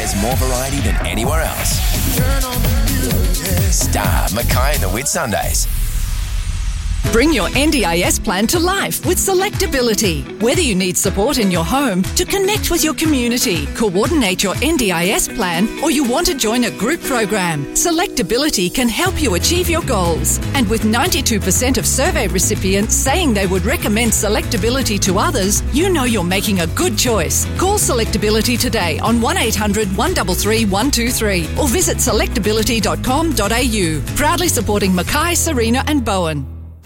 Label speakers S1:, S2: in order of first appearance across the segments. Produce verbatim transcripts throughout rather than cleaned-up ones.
S1: There's more variety than anywhere else. Turn on the music. Star Mackay and the Whitsundays.
S2: Bring your N D I S plan to life with Selectability. Whether you need support in your home, to connect with your community, coordinate your N D I S plan, or you want to join a group program, Selectability can help you achieve your goals. And with ninety-two percent of survey recipients saying they would recommend Selectability to others, you know you're making a good choice. Call Selectability today on one eight hundred, one three three, one two three or visit selectability dot com dot a u. Proudly supporting Mackay, Serena and Bowen.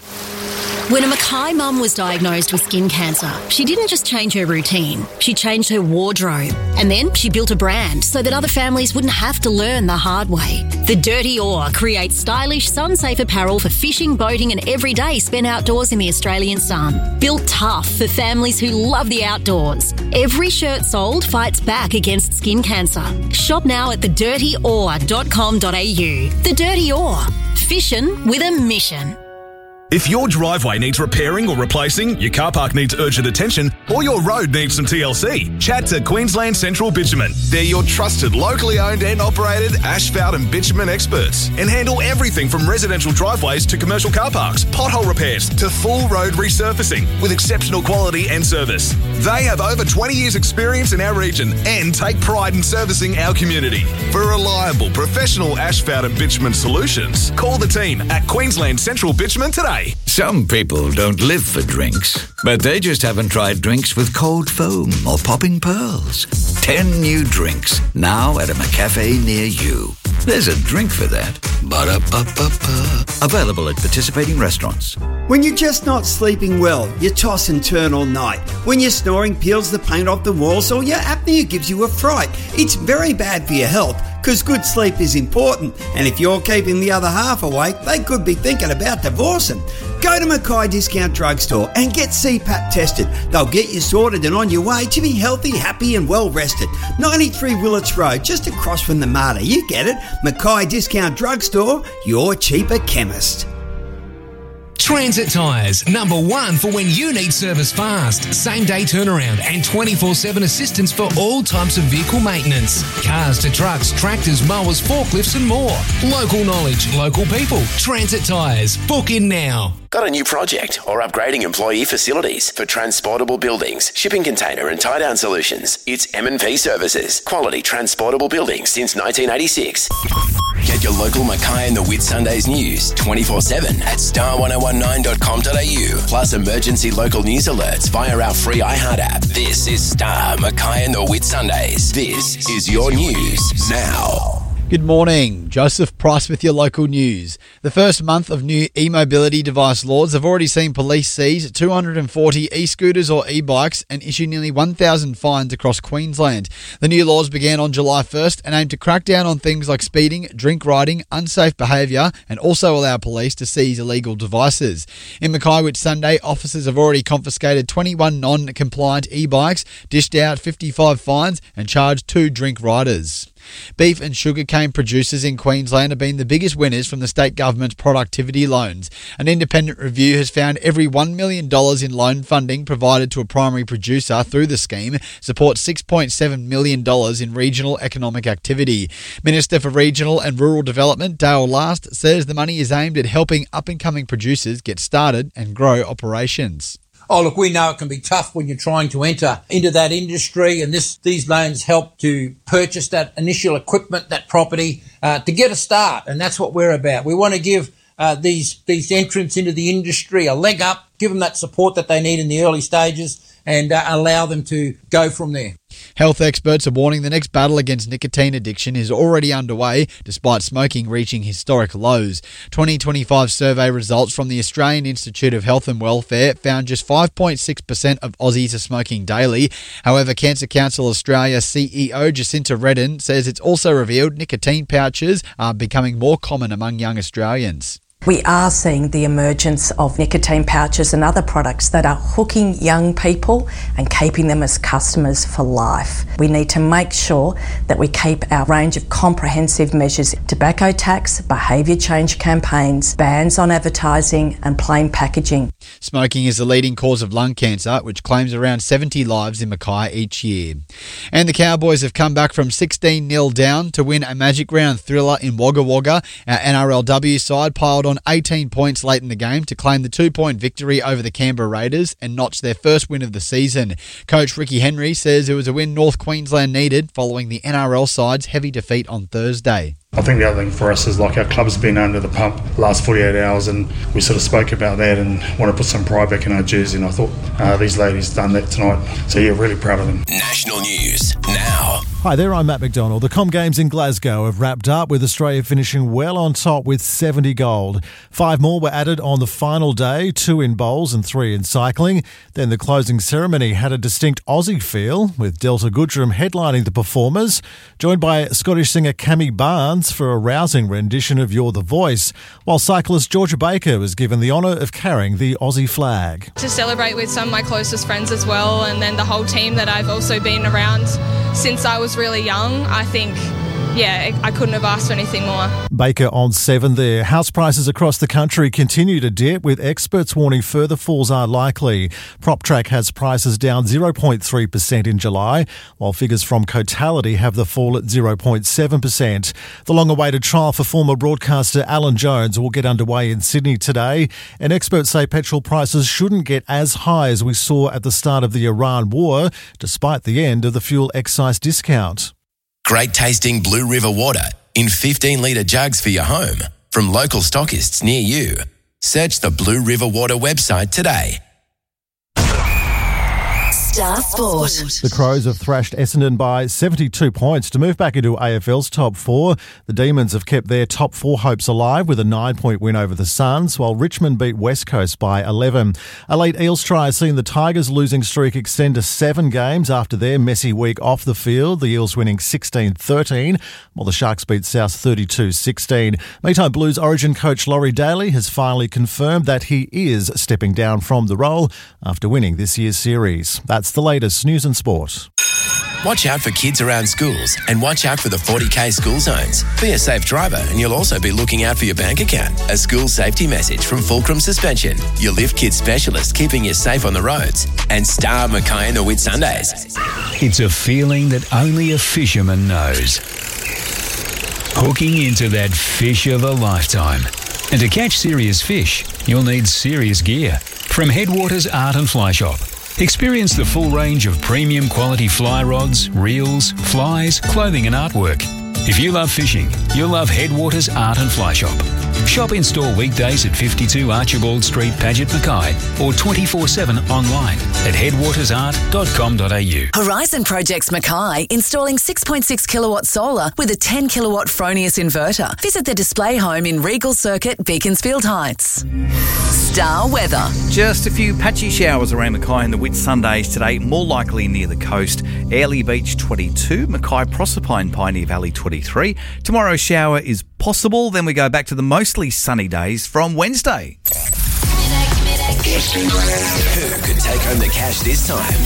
S3: When a Mackay mum was diagnosed with skin cancer, she didn't just change her routine, she changed her wardrobe. And then she built a brand so that other families wouldn't have to learn the hard way. The Dirty Oar creates stylish, sun-safe apparel for fishing, boating and every day spent outdoors in the Australian sun. Built tough for families who love the outdoors. Every shirt sold fights back against skin cancer. Shop now at the dirty oar dot com dot a u. The Dirty Oar. Fishing with a mission.
S4: If your driveway needs repairing or replacing, your car park needs urgent attention, or your road needs some T L C, chat to Queensland Central Bitumen. They're your trusted, locally owned and operated asphalt and bitumen experts and handle everything from residential driveways to commercial car parks, pothole repairs to full road resurfacing with exceptional quality and service. They have over twenty years experience in our region and take pride in servicing our community. For reliable, professional asphalt and bitumen solutions, call the team at Queensland Central Bitumen today.
S5: Some people don't live for drinks, but they just haven't tried drinks with cold foam or popping pearls. Ten new drinks, now at a McCafe near you. There's a drink for that. Ba-da-ba-ba-ba. Available at participating restaurants.
S6: When you're just not sleeping well, you toss and turn all night. When your snoring peels the paint off the walls or your apnea gives you a fright, it's very bad for your health because good sleep is important. And if you're keeping the other half awake, they could be thinking about divorcing. Go to Mackay Discount Drugstore and get C PAP tested. They'll get you sorted and on your way to be healthy, happy and well rested. ninety-three Willits Road, just across from the Mater. You get it. Mackay Discount Drugstore, your cheaper chemist.
S7: Transit Tyres, number one for when you need service fast, same day turnaround and twenty-four seven assistance for all types of vehicle maintenance. Cars to trucks, tractors, mowers, forklifts and more. Local knowledge, local people. Transit Tyres, book in now.
S1: Got a new project or upgrading employee facilities for transportable buildings, shipping container and tie-down solutions? It's M and P Services. Quality transportable buildings since nineteen eighty-six. Get your local Mackay and the Whitsundays news twenty-four seven at star ten nineteen dot com dot a u. Plus emergency local news alerts via our free iHeart app. This is Star Mackay and the Whitsundays. This is your news now.
S8: Good morning, Joseph Price with your local news. The first month of new e-mobility device laws have already seen police seize two hundred forty e-scooters or e-bikes and issue nearly one thousand fines across Queensland. The new laws began on July first and aim to crack down on things like speeding, drink riding, unsafe behaviour and also allow police to seize illegal devices. In Mackay Whitsunday, officers have already confiscated twenty-one non-compliant e-bikes, dished out fifty-five fines and charged two drink riders. Beef and sugarcane producers in Queensland have been the biggest winners from the state government's productivity loans. An independent review has found every one million dollars in loan funding provided to a primary producer through the scheme supports six point seven million dollars in regional economic activity. Minister for Regional and Rural Development, Dale Last, says the money is aimed at helping up-and-coming producers get started and grow operations.
S9: Oh, look, we know it can be tough when you're trying to enter into that industry, and this these loans help to purchase that initial equipment, that property, uh, to get a start, and that's what we're about. We want to give uh, these these entrants into the industry a leg up, give them that support that they need in the early stages, and uh, allow them to go from there.
S8: Health experts are warning the next battle against nicotine addiction is already underway, despite smoking reaching historic lows. twenty twenty-five survey results from the Australian Institute of Health and Welfare found just five point six percent of Aussies are smoking daily. However, Cancer Council Australia C E O Jacinta Redden says it's also revealed nicotine pouches are becoming more common among young Australians.
S10: We are seeing the emergence of nicotine pouches and other products that are hooking young people and keeping them as customers for life. We need to make sure that we keep our range of comprehensive measures: tobacco tax, behaviour change campaigns, bans on advertising and plain packaging.
S8: Smoking is the leading cause of lung cancer, which claims around seventy lives in Mackay each year. And the Cowboys have come back from sixteen nil down to win a magic round thriller in Wagga Wagga. Our N R L W side piled on eighteen points late in the game to claim the two-point victory over the Canberra Raiders and notch their first win of the season. Coach Ricky Henry says it was a win North Queensland needed following the N R L side's heavy defeat on Thursday.
S11: I think the other thing for us is like our club's been under the pump the last forty-eight hours, and we sort of spoke about that and want to put some pride back in our jersey, and I thought uh, these ladies done that tonight. So yeah, really proud of them.
S1: National news now.
S12: Hi there, I'm Matt McDonald. The Com Games in Glasgow have wrapped up with Australia finishing well on top with seventy gold. Five more were added on the final day, two in bowls and three in cycling. Then the closing ceremony had a distinct Aussie feel, with Delta Goodrum headlining the performers, joined by Scottish singer Cammy Barnes for a rousing rendition of You're the Voice, while cyclist Georgia Baker was given the honour of carrying the Aussie flag.
S13: To celebrate with some of my closest friends as well, and then the whole team that I've also been around since I was really young, I think, yeah, I couldn't have asked for anything more.
S12: Baker on seven there. House prices across the country continue to dip, with experts warning further falls are likely. PropTrack has prices down zero point three percent in July, while figures from Cotality have the fall at zero point seven percent. The long-awaited trial for former broadcaster Alan Jones will get underway in Sydney today, and experts say petrol prices shouldn't get as high as we saw at the start of the Iran war, despite the end of the fuel excise discount.
S1: Great tasting Blue River water in fifteen litre jugs for your home from local stockists near you. Search the Blue River Water website today.
S14: Star Sport.
S12: The Crows have thrashed Essendon by seventy-two points to move back into A F L's top four. The Demons have kept their top four hopes alive with a nine-point win over the Suns, while Richmond beat West Coast by eleven. A late Eels try has seen the Tigers' losing streak extend to seven games after their messy week off the field, the Eels winning sixteen thirteen, while the Sharks beat South thirty-two sixteen. Meantime, Blues Origin coach Laurie Daly has finally confirmed that he is stepping down from the role after winning this year's series. That's the latest news and sport.
S1: Watch out for kids around schools and watch out for the forty K school zones. Be a safe driver and you'll also be looking out for your bank account. A school safety message from Fulcrum Suspension, your Lift Kids specialist keeping you safe on the roads. And Star Mackay and the Whit Sundays.
S15: It's a feeling that only a fisherman knows. Hooking into that fish of a lifetime. And to catch serious fish, you'll need serious gear. From Headwaters Art and Fly Shop. Experience the full range of premium quality fly rods, reels, flies, clothing and artwork. If you love fishing, you'll love Headwaters Art and Fly Shop. Shop in-store weekdays at fifty-two Archibald Street, Paget, Mackay, or twenty-four seven online at headwaters art dot com dot a u.
S14: Horizon Projects Mackay, installing six point six kilowatt solar with a ten kilowatt Fronius inverter. Visit the display home in Regal Circuit, Beaconsfield Heights. Star weather.
S16: Just a few patchy showers around Mackay and the Whit Sundays today, more likely near the coast. Airlie Beach twenty-two, Mackay Proserpine Pioneer Valley twenty-three. Tomorrow's shower is possible, then we go back to the mostly sunny days from Wednesday.
S1: Who could take home the cash this time?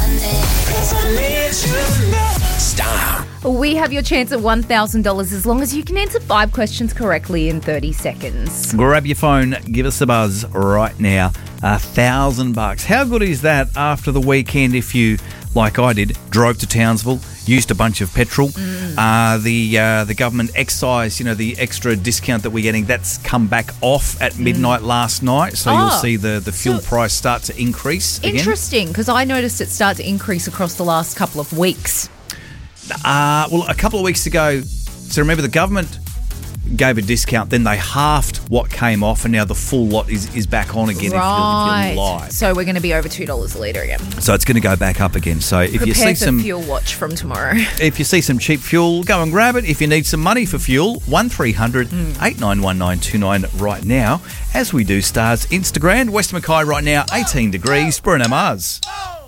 S1: Star.
S17: We have your chance at one thousand dollars as long as you can answer five questions correctly in thirty seconds.
S16: Grab your phone, give us a buzz right now. A thousand bucks. How good is that after the weekend if you, like I did, drove to Townsville, used a bunch of petrol. Mm. Uh, the uh, the government excise, you know, the extra discount that we're getting, that's come back off at midnight mm. last night. So oh, you'll see the, the fuel so price start to increase again.
S17: Interesting, because I noticed it start to increase across the last couple of weeks.
S16: Uh, well, a couple of weeks ago, so remember the government gave a discount, then they halved what came off, and now the full lot is, is back on again.
S17: Right.
S16: If you're, if you're live.
S17: So we're going to be over two dollars a litre again.
S16: So it's going to go back up again. So if
S17: Prepare
S16: you see
S17: for
S16: some
S17: fuel watch from tomorrow.
S16: If you see some cheap fuel, go and grab it. If you need some money for fuel, one three hundred eight nine one nine two nine right now. As we do Stars Instagram, West Mackay right now, eighteen degrees, Bruno Mars.